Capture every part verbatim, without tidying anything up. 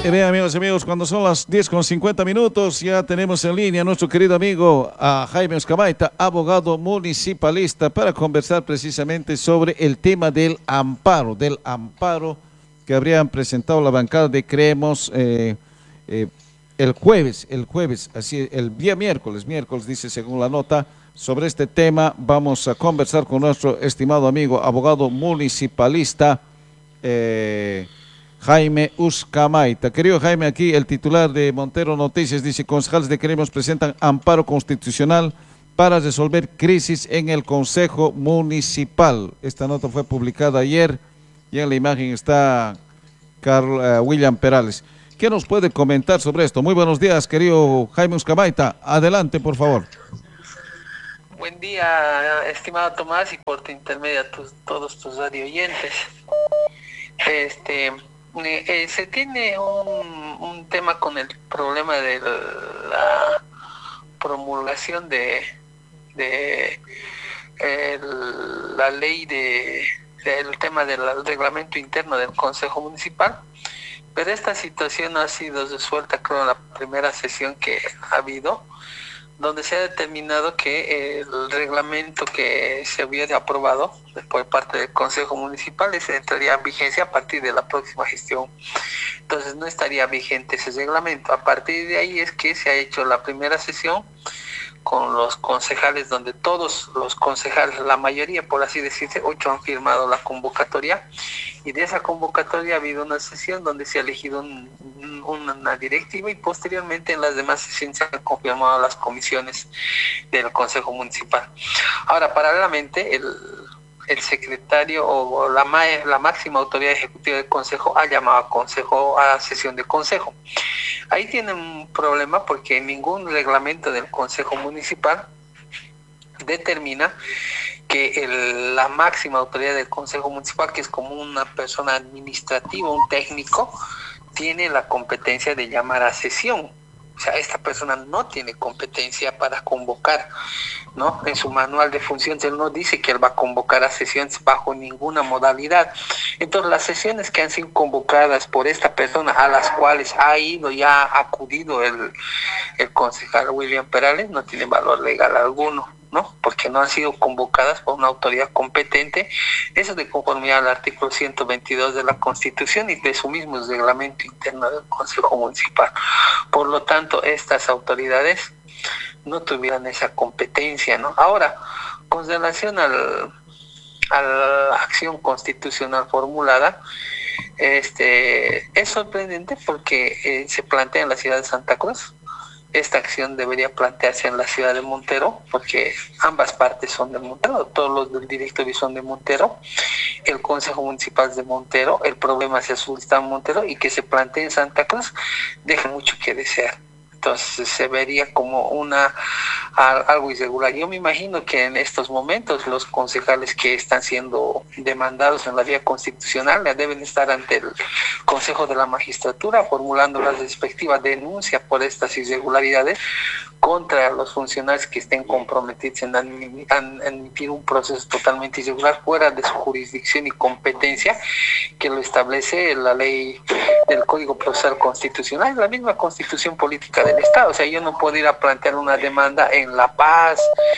Y bien, amigos y amigos, cuando son las diez con cincuenta minutos, ya tenemos en línea a nuestro querido amigo a Jaime Uzcabaita, abogado municipalista, para conversar precisamente sobre el tema del amparo, del amparo que habrían presentado la bancada de Creemos eh, eh, el jueves, el jueves, así el día miércoles, miércoles dice según la nota. Sobre este tema vamos a conversar con nuestro estimado amigo abogado municipalista, eh, Jaime Uzcabaita. Querido Jaime, aquí el titular de Montero Noticias dice: concejales de Creemos presentan amparo constitucional para resolver crisis en el Consejo Municipal. Esta nota fue publicada ayer y en la imagen está Carl, uh, William Perales. ¿Qué nos puede comentar sobre esto? Muy buenos días, querido Jaime Uzcabaita. Adelante, por favor. Buen día, estimado Tomás, y por tu intermedio a tus, todos tus radio oyentes. Este, eh, eh, se tiene un, un tema con el problema de la promulgación de, de el, la ley de del tema del reglamento interno del Consejo Municipal, pero esta situación no ha sido resuelta, creo, en la primera sesión que ha habido, donde se ha determinado que el reglamento que se había aprobado por parte del Consejo Municipal ese entraría en vigencia a partir de la próxima gestión. Entonces no estaría vigente ese reglamento. A partir de ahí es que se ha hecho la primera sesión con los concejales, donde todos los concejales, la mayoría, por así decirse, ocho han firmado la convocatoria, y de esa convocatoria ha habido una sesión donde se ha elegido un, una directiva, y posteriormente en las demás sesiones se han confirmado las comisiones del Consejo Municipal. Ahora, paralelamente, el, el secretario o la, la máxima autoridad ejecutiva del Consejo ha llamado a, consejo, a sesión de Consejo. Ahí tienen un problema porque ningún reglamento del Consejo Municipal determina que el, la máxima autoridad del Consejo Municipal, que es como una persona administrativa, un técnico, tiene la competencia de llamar a sesión. O sea, esta persona no tiene competencia para convocar, ¿no? En su manual de funciones él no dice que él va a convocar a sesiones bajo ninguna modalidad. Entonces, las sesiones que han sido convocadas por esta persona, a las cuales ha ido y ha acudido el, el concejal William Perales, no tienen valor legal alguno, ¿no? Porque no han sido convocadas por una autoridad competente. Eso de conformidad al artículo ciento veintidós de la Constitución y de su mismo reglamento interno del Consejo Municipal. Por lo tanto, estas autoridades no tuvieran esa competencia, ¿no? Ahora, con relación al, a la acción constitucional formulada, este es sorprendente porque eh, se plantea en la ciudad de Santa Cruz. Esta acción debería plantearse en la ciudad de Montero, porque ambas partes son de Montero, todos los del directorio son de Montero, el Consejo Municipal es de Montero, el problema se suscita en Montero, y que se plantee en Santa Cruz deja mucho que desear. Entonces se vería como una algo irregular. Yo me imagino que en estos momentos los concejales que están siendo demandados en la vía constitucional deben estar ante el Consejo de la Magistratura formulando las respectivas denuncias por estas irregularidades contra los funcionarios que estén comprometidos en admitir un proceso totalmente irregular fuera de su jurisdicción y competencia, que lo establece la ley del Código Procesal Constitucional y la misma Constitución Política del Estado. O sea, yo no puedo ir a plantear una demanda en La Paz,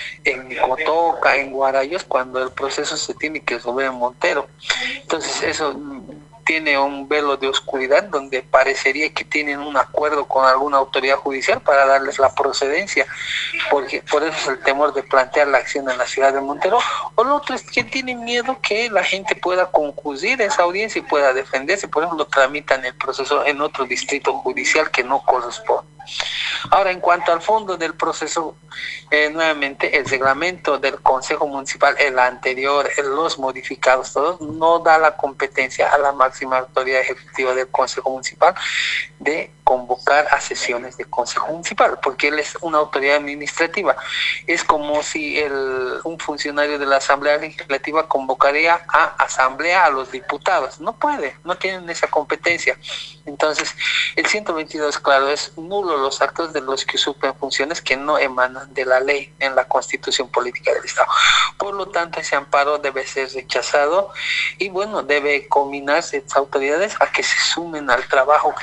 en Cotoca, en Guarayos, cuando el proceso se tiene que resolver en Montero. Entonces, eso tiene un velo de oscuridad donde parecería que tienen un acuerdo con alguna autoridad judicial para darles la procedencia, porque por eso es el temor de plantear la acción en la ciudad de Montero. O lo otro es que tienen miedo que la gente pueda concurrir a esa audiencia y pueda defenderse, por ejemplo, tramitan el proceso en otro distrito judicial que no corresponde. Ahora, en cuanto al fondo del proceso, eh, nuevamente el reglamento del Consejo Municipal, el anterior, los modificados, todos, no da la competencia a la máxima autoridad ejecutiva del Consejo Municipal de convocar a sesiones de Consejo Municipal, porque él es una autoridad administrativa. Es como si el, un funcionario de la Asamblea Legislativa convocaría a asamblea a los diputados. No puede, no tienen esa competencia. Entonces, el ciento veintidós, claro, es nulo los actos de los que usurpen funciones que no emanan de la ley en la Constitución Política del Estado. Por lo tanto, ese amparo debe ser rechazado y, bueno, debe combinarse estas autoridades a que se sumen al trabajo que está realizando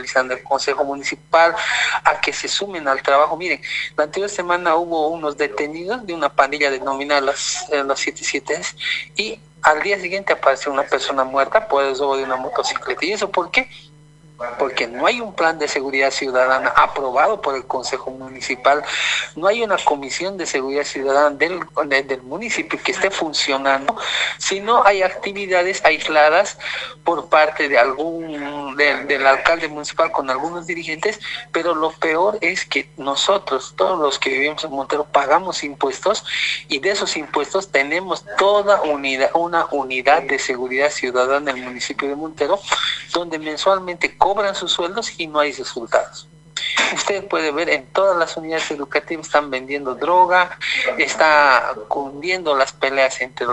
movilizando al Consejo Municipal a que se sumen al trabajo. Miren, la anterior semana hubo unos detenidos de una pandilla denominada las, eh, los siete siete y al día siguiente apareció una persona muerta por el robo de una motocicleta. ¿Y eso por qué? Porque no hay un plan de seguridad ciudadana aprobado por el Consejo Municipal, no hay una comisión de seguridad ciudadana del, del municipio que esté funcionando, sino hay actividades aisladas por parte de algún de, del alcalde municipal con algunos dirigentes, pero lo peor es que nosotros, todos los que vivimos en Montero, pagamos impuestos y de esos impuestos tenemos toda unidad, una unidad de seguridad ciudadana en el municipio de Montero, donde mensualmente cobran sus sueldos y no hay resultados. Usted puede ver en todas las unidades educativas están vendiendo droga, está cundiendo las peleas entre